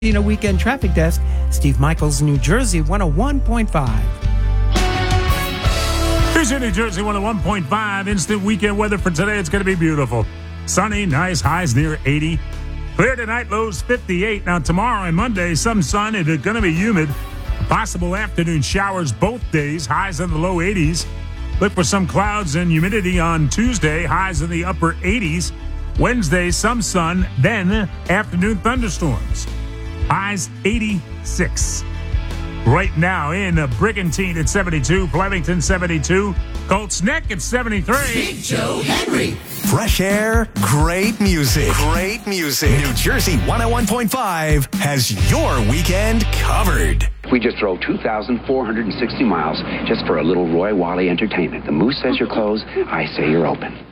Weekend Traffic Desk, Steve Michaels, New Jersey 101.5. Here's your New Jersey 101.5 instant weekend weather for today. It's going to be beautiful. Sunny, nice, highs near 80. Clear tonight, lows 58. Now tomorrow and Monday, some sun. It's going to be humid. Possible afternoon showers both days, highs in the low 80s. Look for some clouds and humidity on Tuesday, highs in the upper 80s. Wednesday, some sun, then afternoon thunderstorms. Highs 86. Right now in Brigantine at 72, Flemington 72, Colts Neck at 73. Big Joe Henry. Fresh air, great music. Great music. New Jersey 101.5 has your weekend covered. We just drove 2,460 miles just for a little Roy Wally entertainment. The Moose says you're closed. I say you're open.